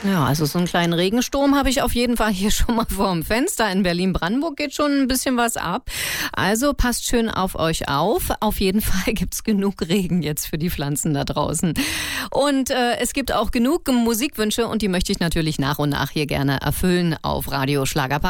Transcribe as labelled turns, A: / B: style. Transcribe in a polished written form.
A: Ja, also so einen kleinen Regensturm habe ich auf jeden Fall hier schon mal vorm Fenster. In Berlin-Brandenburg geht schon ein bisschen was ab. Also passt schön auf euch auf. Auf jeden Fall gibt's genug Regen jetzt für die Pflanzen da draußen. Und es gibt auch genug Musikwünsche und die möchte ich natürlich nach und nach hier gerne erfüllen auf Radio Schlagerparty.